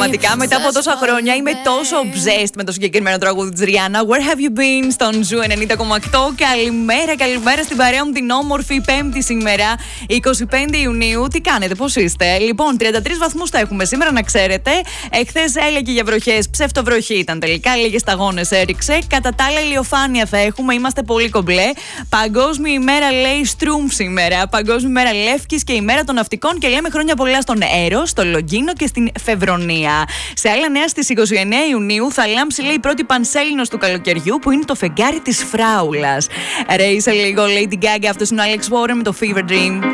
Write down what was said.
Πραγματικά μετά από τόσα χρόνια είμαι τόσο obsessed με το συγκεκριμένο τραγούδι της Rihanna. Where have you been στον Ζου 90,8. Καλημέρα στην παρέα μου την όμορφη Πέμπτη σήμερα, 25 Ιουνίου. Τι κάνετε, πώς είστε? Λοιπόν, 33 βαθμούς θα έχουμε σήμερα, να ξέρετε. Εχθές έλεγε για βροχές, ψευτοβροχή ήταν τελικά, λίγες σταγόνες έριξε. Κατά τα άλλα, ηλιοφάνεια θα έχουμε, είμαστε πολύ κομπλέ. Παγκόσμια ημέρα λέει Στρούμφ σήμερα. Παγκόσμια ημέρα Λεύκης και ημέρα των ναυτικών. Και λέμε χρόνια πολλά στον Έρο, στο Λογκίνο και στην Φεβρονία. Σε άλλα νέα, στις 29 Ιουνίου θα λάμψει, λέει, η πρώτη πανσέλινος του καλοκαιριού, που είναι το φεγγάρι της Φράουλας. Ρέισε λίγο Lady Gaga, αυτός είναι ο Alex Warren με το Fever Dream.